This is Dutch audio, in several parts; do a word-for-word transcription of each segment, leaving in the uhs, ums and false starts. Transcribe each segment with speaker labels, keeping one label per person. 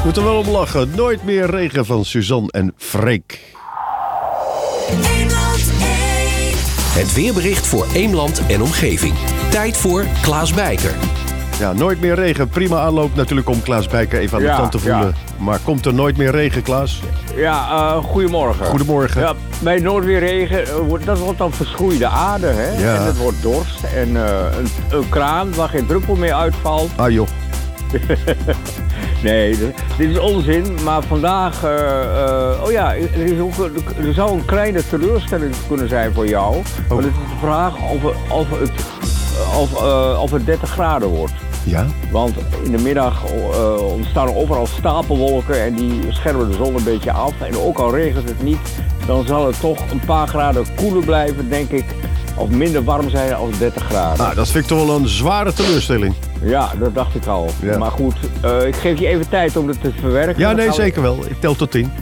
Speaker 1: Moet er wel om lachen. Nooit meer regen van Suzanne en Freek.
Speaker 2: Het weerbericht voor Eemland en omgeving. Tijd voor Klaas Bijker.
Speaker 1: Ja, nooit meer regen. Prima aanloop natuurlijk om Klaas Bijker even aan de
Speaker 3: Ja,
Speaker 1: kant te voelen.
Speaker 3: ja.
Speaker 1: Maar komt er nooit meer regen, Klaas?
Speaker 3: Ja, uh, goedemorgen.
Speaker 1: Goedemorgen.
Speaker 3: Ja, bij nooit weer regen, uh, wordt- dat wordt dan verschroeide aarde, hè?
Speaker 1: Ja.
Speaker 3: En het wordt dorst en uh, een, een kraan waar geen druppel meer uitvalt.
Speaker 1: Ah joh.
Speaker 3: Nee, d- dit is onzin, maar vandaag... uh, uh, oh ja, er, is ook, er zou een kleine teleurstelling kunnen zijn voor jou. Want het is de vraag of, of, het, of, uh, of het dertig graden wordt.
Speaker 1: Ja?
Speaker 3: Want in de middag uh, ontstaan er overal stapelwolken en die schermen de zon een beetje af. En ook al regent het niet, dan zal het toch een paar graden koeler blijven, denk ik. Of minder warm zijn als dertig graden.
Speaker 1: Nou, dat vind ik toch wel een zware teleurstelling.
Speaker 3: Ja, dat dacht ik al.
Speaker 1: Ja.
Speaker 3: Maar goed, uh, ik geef je even tijd om het te verwerken.
Speaker 1: Ja,
Speaker 3: Dan
Speaker 1: nee,
Speaker 3: gaan we-
Speaker 1: zeker wel. Ik tel tot tien.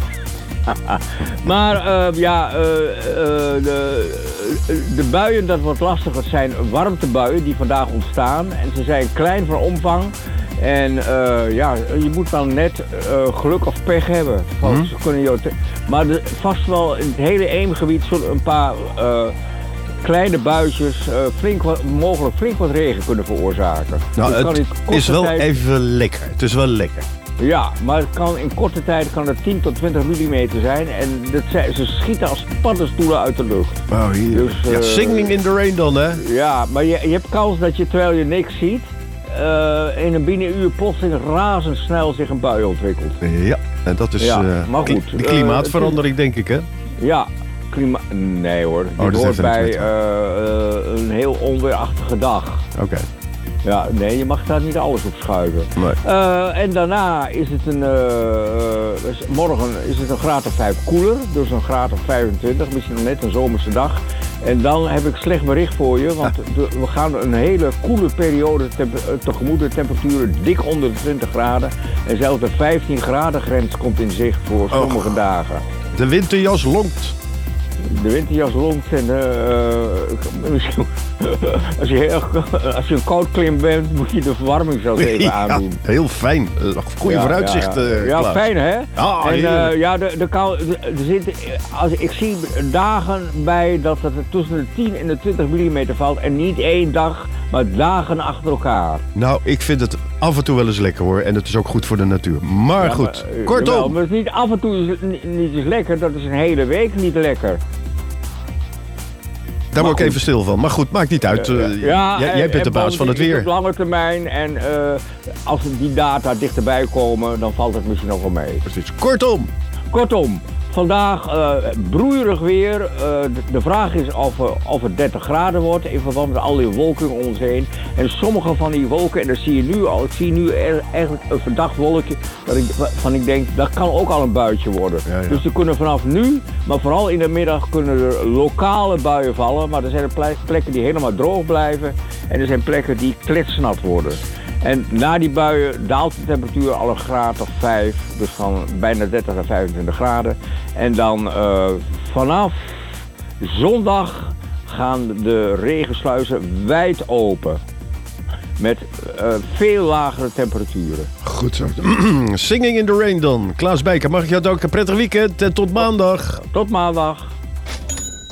Speaker 3: Maar uh, ja, uh, uh, de, de buien, dat wordt lastig. Het zijn warmtebuien die vandaag ontstaan. En ze zijn klein van omvang. En uh, ja, je moet dan net uh, geluk of pech hebben. Van,
Speaker 1: Hmm.
Speaker 3: ze kunnen jou te- maar de, vast wel in het hele Eemgebied zullen een paar uh, kleine buitjes uh, flink wat, mogelijk flink wat regen kunnen veroorzaken.
Speaker 1: Nou,
Speaker 3: Dus kan
Speaker 1: het
Speaker 3: in korte
Speaker 1: is wel
Speaker 3: tijd-
Speaker 1: even lekker. Het is wel lekker.
Speaker 3: Ja, maar het kan in korte tijd kan het tien tot twintig millimeter zijn. En dat zijn, ze schieten als paddenstoelen uit de lucht.
Speaker 1: Oh, hier.
Speaker 3: Dus,
Speaker 1: ja,
Speaker 3: uh,
Speaker 1: singing in the rain dan, hè?
Speaker 3: Ja, maar je, je hebt kans dat je terwijl je niks ziet, uh, in een binnen uur plotseling razendsnel zich een bui ontwikkelt.
Speaker 1: Ja, en dat is
Speaker 3: Ja,
Speaker 1: eh,
Speaker 3: maar
Speaker 1: kli-
Speaker 3: goed,
Speaker 1: de
Speaker 3: uh,
Speaker 1: klimaatverandering, denk ik, hè?
Speaker 3: Ja, klima... Nee hoor,
Speaker 1: dat
Speaker 3: dit
Speaker 1: heeft
Speaker 3: hoort
Speaker 1: er niks
Speaker 3: bij
Speaker 1: mee te
Speaker 3: uh, uh, een heel onweerachtige dag.
Speaker 1: Oké.
Speaker 3: Ja, nee, je mag daar niet alles op schuiven.
Speaker 1: Nee.
Speaker 3: Uh, en daarna is het een, uh, dus morgen is het een graad of vijf koeler, dus een graad of vijfentwintig, misschien nog net een zomerse dag. En dan heb ik slecht bericht voor je, want de, we gaan een hele koele periode temp- tegemoet. De temperaturen dik onder de twintig graden. En zelfs de vijftien graden grens komt in zicht voor sommige dagen.
Speaker 1: De winterjas lonkt.
Speaker 3: De winterjas lonkt en uh, misschien, als, je heel, als je een koud klim bent, moet je de verwarming zo even
Speaker 1: Ja,
Speaker 3: aandoen.
Speaker 1: heel fijn. Uh, Goeie
Speaker 3: Ja,
Speaker 1: vooruitzicht,
Speaker 3: Ja, ja.
Speaker 1: eh,
Speaker 3: Ja,
Speaker 1: Klaas.
Speaker 3: fijn hè?
Speaker 1: Ah,
Speaker 3: en
Speaker 1: heerlijk.
Speaker 3: uh, ja, de, de kou, de, er zit, als, ik zie dagen bij dat het tussen de tien en de twintig millimeter valt. En niet één dag, maar dagen achter elkaar.
Speaker 1: Nou, ik vind het af en toe wel eens lekker, hoor. En het is ook goed voor de natuur. Maar
Speaker 3: Ja,
Speaker 1: goed,
Speaker 3: maar, uh,
Speaker 1: kortom.
Speaker 3: jawel, maar het is niet af en toe is het niet, niet eens lekker, dat is een hele week niet lekker.
Speaker 1: Daar word ik
Speaker 3: goed.
Speaker 1: even stil van. Maar goed, maakt niet uit. Uh,
Speaker 3: Ja,
Speaker 1: jij,
Speaker 3: en-
Speaker 1: jij bent de
Speaker 3: en
Speaker 1: baas van het
Speaker 3: bovendien is
Speaker 1: weer.
Speaker 3: Op lange termijn en uh, als die data dichterbij komen, dan valt het misschien nog wel mee.
Speaker 1: Precies. Kortom.
Speaker 3: Kortom, vandaag uh, broeierig weer. Uh, de, de vraag is of, uh, of het dertig graden wordt in verband met al die wolken om ons heen. En sommige van die wolken, en dat zie je nu al, ik zie nu er, eigenlijk een verdacht wolkje dat ik, van ik denk, dat kan ook al een buitje worden.
Speaker 1: Ja, ja.
Speaker 3: Dus er kunnen vanaf nu, maar vooral in de middag, kunnen er lokale buien vallen. Maar er zijn ple- plekken die helemaal droog blijven en er zijn plekken die kletsnat worden. En na die buien daalt de temperatuur al een graad of vijf, dus van bijna dertig naar vijfentwintig graden. En dan uh, vanaf zondag gaan de regensluizen wijd open. Met uh, veel lagere temperaturen.
Speaker 1: Goed zo. Singing in the rain dan. Klaas Bijker, mag ik jou danken. Prettig weekend en tot maandag.
Speaker 3: Tot maandag.